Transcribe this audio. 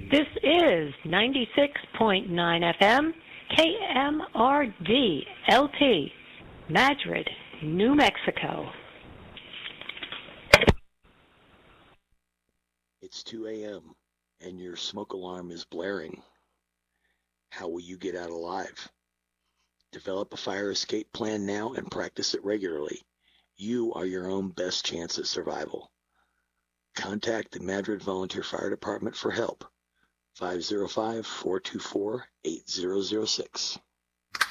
This is 96.9 FM, KMRD, LP, Madrid, New Mexico. It's 2 a.m. and your smoke alarm is blaring. How will you get out alive? Develop a fire escape plan now and practice it regularly. You are your own best chance at survival. Contact the Madrid Volunteer Fire Department for help. 505-424-8006.